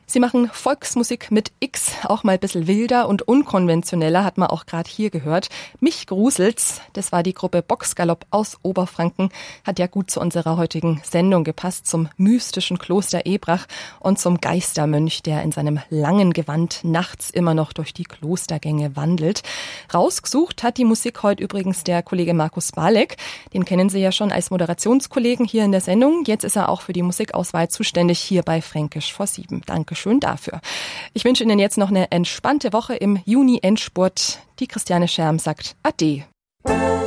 Sie machen Volksmusik mit X, auch mal ein bisschen wilder und unkonventioneller, hat man auch gerade hier gehört. Mich gruselt's, das war die Gruppe Boxgalopp aus Oberfranken, hat ja gut zu unserer heutigen Sendung gepasst, zum mystischen Kloster Ebrach und zum Geistermönch, der in seinem langen Gewand nachts immer noch durch die Klostergänge wandelt. Rausgesucht hat die Musik heute übrigens der Kollege Markus Balek, den kennen Sie ja schon als Moderationskollegen hier in der Sendung. Jetzt ist er auch für die Musikauswahl zuständig hier bei Fränkisch vor 7. Dankeschön dafür. Ich wünsche Ihnen jetzt noch eine entspannte Woche im Juni-Endspurt. Die Christiane Scherm sagt Ade.